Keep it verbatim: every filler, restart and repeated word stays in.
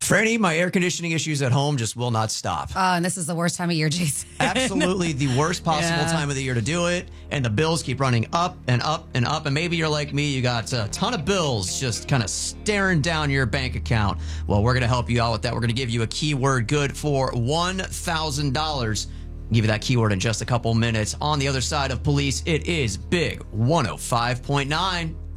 Franny, my air conditioning issues at home just will not stop. Uh, and this is the worst time of year, Jason. Absolutely the worst possible Yeah. time of the year to do it. And the bills keep running up and up and up. And maybe you're like me, you got a ton of bills just kind of staring down your bank account. Well, we're going to help you out with that. We're going to give you a keyword good for one thousand dollars. Give you that keyword in just a couple minutes. On the other side of police, it is Big one oh five point nine.